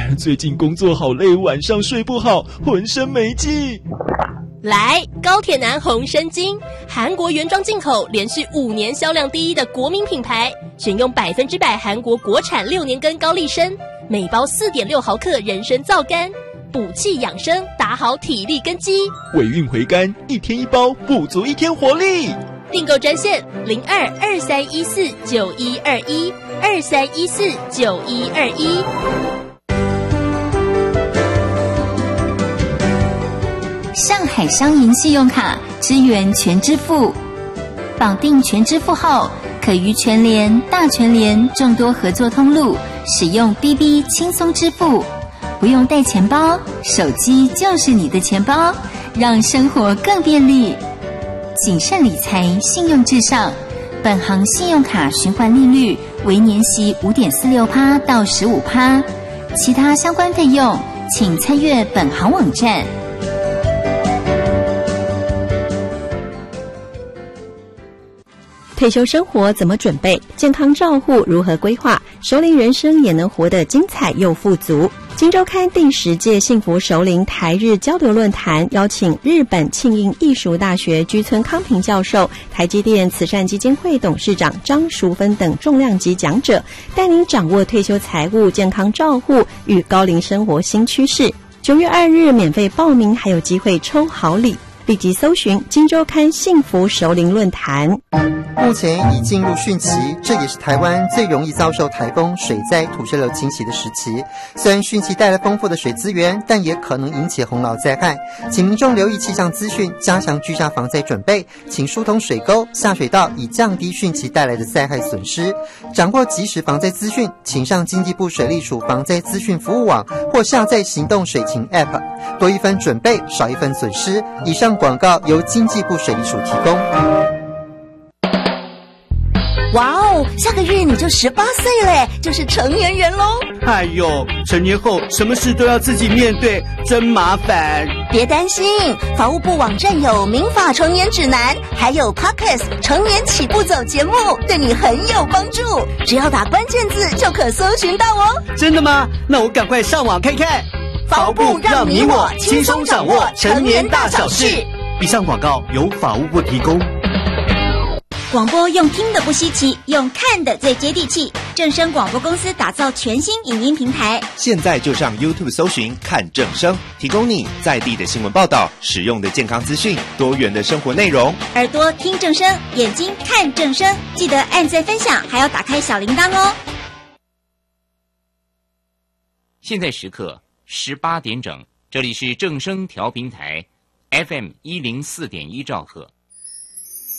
最近工作好累，晚上睡不好，浑身没劲。 来，高铁男红参精，韩国原装进口，连续5年销量第一的国民品牌，选用100%韩国国产6年根高丽参，每包4.6毫克人参皂苷，补气养生，打好体力根基。 尾韵回甘，1天1包，补足1天活力。 订购专线02-2314-9121，2314-9121。 上海商银信用卡支援全支付，绑定全支付后，可于全联、大全联众多合作通路使用 BB 轻松支付，不用带钱包，手机就是你的钱包，让生活更便利。谨慎理财，信用至上。本行信用卡循环利率为年息5.46%到15%，其他相关费用请参阅本行网站。 退休生活怎么准备？健康照护如何规划？熟龄人生也能活得精彩又富足。今周刊第10届幸福熟龄台日交流论坛邀请日本庆应艺术大学居村康平教授、台积电慈善基金会董事长张淑芬等重量级讲者，带您掌握退休财务、健康照护与高龄生活新趋势。9月2日免费报名，还有机会抽好礼。立即搜寻今周刊幸福熟龄论坛。 目前已进入汛期，这也是台湾最容易遭受台风、水灾、土石流侵袭的时期。虽然汛期带来丰富的水资源，但也可能引起洪涝灾害，请民众留意气象资讯，加强居家防灾准备，请疏通水沟、下水道，以降低汛期带来的灾害损失。掌握即时防灾资讯，请上经济部水利署防灾资讯服务网或下载行动水情 App， 多一分准备，少一分损失。以上广告由经济部水利署提供。 哇哦，下个月你就18岁了，就是成年人咯。 哎呦，成年后什么事都要自己面对，真麻烦。 别担心，法务部网站有民法成年指南，还有 Podcast 成年起步走节目，对你很有帮助。只要打关键字就可搜寻到哦。 真的吗？那我赶快上网看看。 法务部让你我轻松掌握成年大小事。 以上广告由法务部提供。 广播用听的不稀奇，用看的最接地气。正声广播公司打造全新影音平台， 现在就上 YouTube 搜寻看正声，提供你在地的新闻报道、实用的健康资讯、多元的生活内容。 耳朵听正声，眼睛看正声，记得按赞分享，还要打开小铃铛哦。 现在时刻18点整，这里是正声调频台 FM104.1兆赫。